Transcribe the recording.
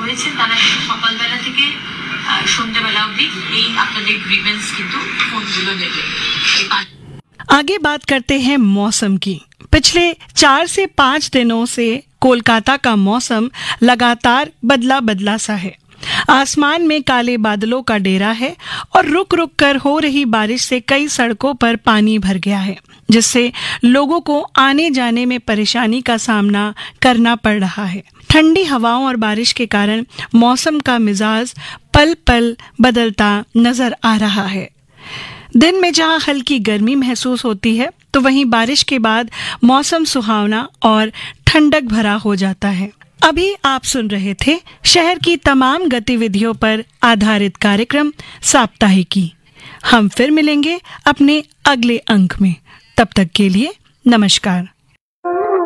হয়েছে তারা কিন্তু সকালবেলা থেকে সন্ধ্যাবেলা অবধি এই আপনাদের গ্রিভেন্স কিন্তু ফোনগুলো নেবে। आगे बात करते हैं मौसम की। पिछले 4 से 5 दिनों से कोलकाता का मौसम लगातार बदला बदला सा है। आसमान में काले बादलों का डेरा है और रुक रुक कर हो रही बारिश से कई सड़कों पर पानी भर गया है, जिससे लोगों को आने जाने में परेशानी का सामना करना पड़ रहा है। ठंडी हवाओं और बारिश के कारण मौसम का मिजाज पल पल बदलता नजर आ रहा है। दिन में जहां हल्की गर्मी महसूस होती है, तो वहीं बारिश के बाद मौसम सुहावना और ठंडक भरा हो जाता है। अभी आप सुन रहे थे शहर की तमाम गतिविधियों पर आधारित कार्यक्रम साप्ताहिकी। हम फिर मिलेंगे अपने अगले अंक में। तब तक के लिए नमस्कार।